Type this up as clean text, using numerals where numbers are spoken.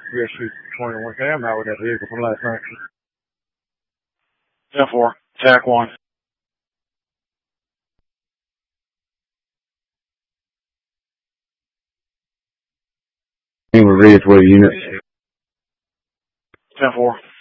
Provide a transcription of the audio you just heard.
VSC 21K. I'm out with that vehicle from last night. 10-4, TAC 1. And we're ready for a unit. 10-4.